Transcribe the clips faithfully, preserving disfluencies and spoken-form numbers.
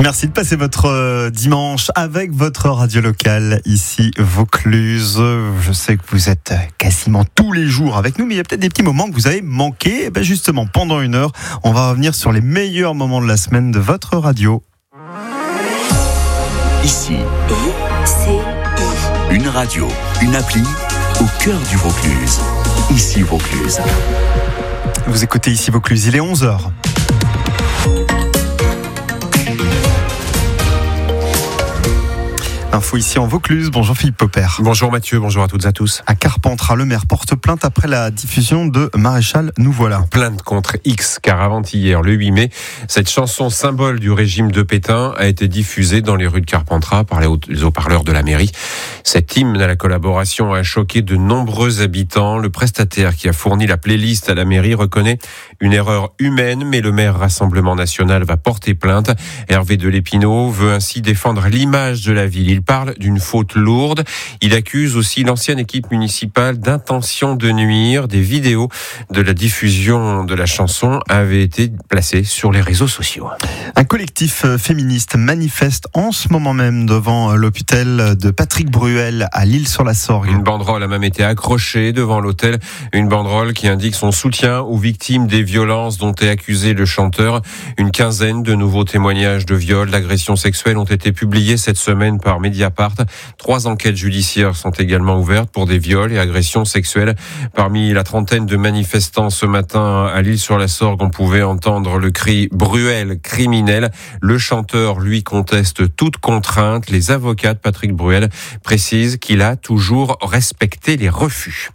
Merci de passer votre euh, dimanche avec votre radio locale ici Vaucluse. Je sais que vous êtes quasiment tous les jours avec nous, mais il y a peut-être des petits moments que vous avez manqués. Et ben justement, pendant une heure, on va revenir sur les meilleurs moments de la semaine de votre radio. Ici, I C I. une radio, une appli au cœur du Vaucluse. Ici Vaucluse. Vous écoutez ici Vaucluse, il est onze heures. Info ici en Vaucluse. Bonjour Philippe Popper. Bonjour Mathieu, bonjour à toutes et à tous. À Carpentras, le maire porte plainte après la diffusion de Maréchal Nous voilà. Plainte contre X, car avant-hier, le huit mai, cette chanson symbole du régime de Pétain a été diffusée dans les rues de Carpentras par les haut-parleurs de la mairie. Cet hymne à la collaboration a choqué de nombreux habitants. Le prestataire qui a fourni la playlist à la mairie reconnaît une erreur humaine, mais le maire Rassemblement National va porter plainte. Hervé Delépinot veut ainsi défendre l'image de la ville. Il parle d'une faute lourde. Il accuse aussi l'ancienne équipe municipale d'intention de nuire. Des vidéos de la diffusion de la chanson avaient été placées sur les réseaux sociaux. Un collectif féministe manifeste en ce moment même devant l'hôpital de Patrick Bruel à l'Isle-sur-la-Sorgue. Une banderole a même été accrochée devant l'hôtel. Une banderole qui indique son soutien aux victimes des violences dont est accusé le chanteur. Une quinzaine de nouveaux témoignages de viols, d'agressions sexuelles ont été publiés cette semaine par Mediapart. Trois enquêtes judiciaires sont également ouvertes pour des viols et agressions sexuelles. Parmi la trentaine de manifestants ce matin à l'Isle-sur-la-Sorgue, on pouvait entendre le cri « Bruel, criminel ». Le chanteur, lui, conteste toute contrainte. Les avocats de Patrick Bruel précisent qu'il a toujours respecté les refus.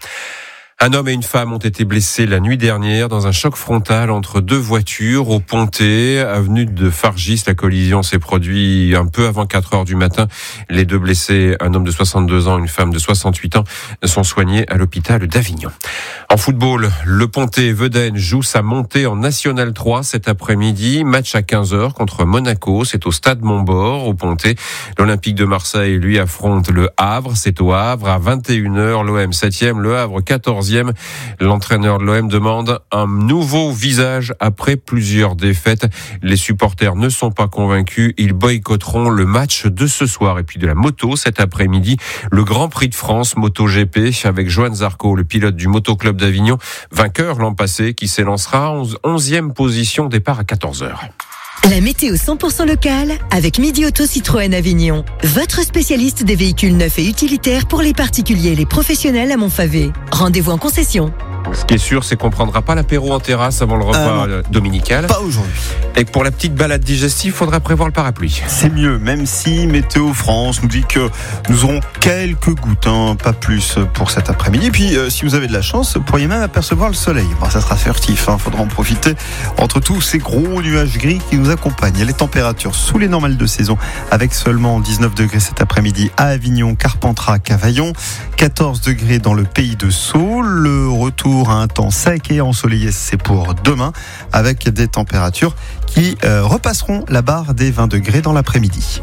Un homme et une femme ont été blessés la nuit dernière dans un choc frontal entre deux voitures au Pontet, avenue de Fargis. La collision s'est produite un peu avant quatre heures du matin. Les deux blessés, un homme de soixante-deux ans et une femme de soixante-huit ans, sont soignés à l'hôpital d'Avignon. En football, le Pontet-Vedène joue sa montée en National trois cet après-midi. Match à quinze heures contre Monaco. C'est au stade Montbord, au Pontet. L'Olympique de Marseille, lui, affronte le Havre. C'est au Havre. À vingt et une heures, l'O M septième, le Havre quatorzième. L'entraîneur de l'O M demande un nouveau visage après plusieurs défaites. Les supporters ne sont pas convaincus. Ils boycotteront le match de ce soir. Et puis de la moto cet après-midi, le Grand Prix de France MotoGP avec Johan Zarco, le pilote du Motoclub d'Avignon, vainqueur l'an passé, qui s'élancera en onzième position, départ à quatorze heures. La météo cent pour cent locale avec Midi Auto Citroën Avignon. Votre spécialiste des véhicules neufs et utilitaires pour les particuliers et les professionnels à Montfavet. Rendez-vous en concession. Ce qui est sûr, c'est qu'on ne prendra pas l'apéro en terrasse avant le repas euh, dominical. Pas aujourd'hui. Et que pour la petite balade digestive, il faudra prévoir le parapluie. C'est mieux, même si Météo France nous dit que nous aurons quelques gouttes, hein, pas plus pour cet après-midi. Et puis, euh, si vous avez de la chance, vous pourriez même apercevoir le soleil. Bon, ça sera furtif, il hein, faudra en profiter entre tous ces gros nuages gris qui nous accompagnent. Il y a les températures sous les normales de saison, avec seulement dix-neuf degrés cet après-midi à Avignon, Carpentras, Cavaillon, quatorze degrés dans le pays de Sceaux. Le retour à un temps sec et ensoleillé, c'est pour demain, avec des températures qui euh, repasseront la barre des vingt degrés dans l'après-midi.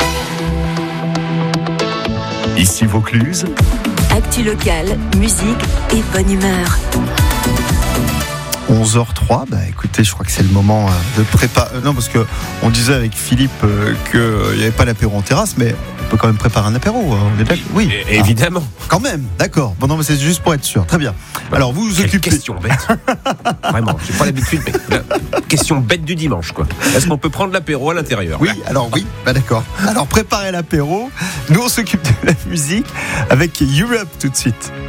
Ici Vaucluse. Actu locale, musique et bonne humeur. onze heures trois, bah écoutez, je crois que c'est le moment de préparer. Non, parce que on disait avec Philippe euh, qu'il n'y avait pas l'apéro en terrasse, mais on peut quand même préparer un apéro. Hein, on est d'accord ? Oui. Et, évidemment. Ah, quand même, d'accord. Bon, non, mais c'est juste pour être sûr. Très bien. Alors, vous vous Quelle occupez. Question bête. Vraiment, j'ai pas l'habitude, mais la question bête du dimanche, quoi. Est-ce qu'on peut prendre l'apéro à l'intérieur ? Oui, alors oui, bah d'accord. Alors, préparez l'apéro. Nous, on s'occupe de la musique avec Europe tout de suite.